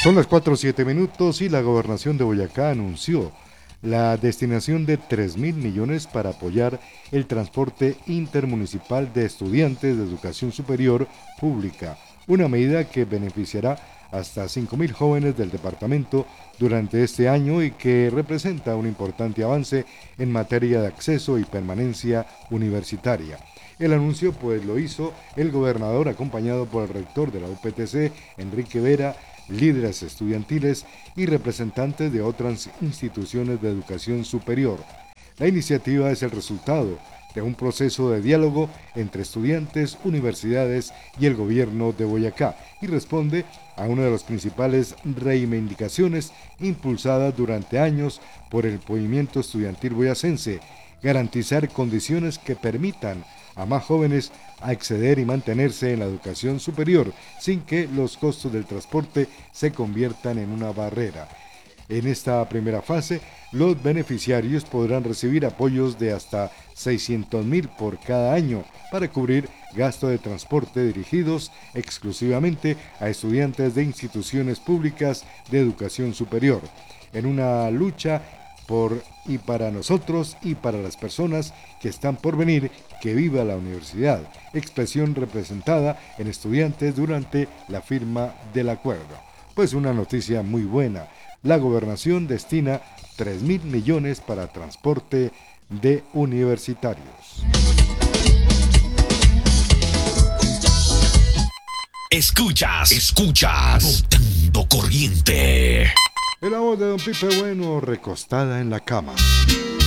Son las 4:07 y la gobernación de Boyacá anunció la destinación de 3.000 millones para apoyar el transporte intermunicipal de estudiantes de educación superior pública, una medida que beneficiará hasta 5.000 jóvenes del departamento durante este año y que representa un importante avance en materia de acceso y permanencia universitaria. El anuncio pues lo hizo el gobernador acompañado por el rector de la UPTC, Enrique Vera, líderes estudiantiles y representantes de otras instituciones de educación superior. La iniciativa es el resultado de un proceso de diálogo entre estudiantes, universidades y el gobierno de Boyacá y responde a una de las principales reivindicaciones impulsadas durante años por el movimiento estudiantil boyacense: garantizar condiciones que permitan a más jóvenes acceder y mantenerse en la educación superior sin que los costos del transporte se conviertan en una barrera. En esta primera fase, los beneficiarios podrán recibir apoyos de hasta 600.000 por cada año para cubrir gastos de transporte dirigidos exclusivamente a estudiantes de instituciones públicas de educación superior, en una lucha por y para nosotros y para las personas que están por venir, que viva la universidad, expresión representada en estudiantes durante la firma del acuerdo. Pues una noticia muy buena: la gobernación destina 3.000 millones para transporte de universitarios. Escuchas, Botando Corriente. El voz de don Pipe Bueno recostada en la cama.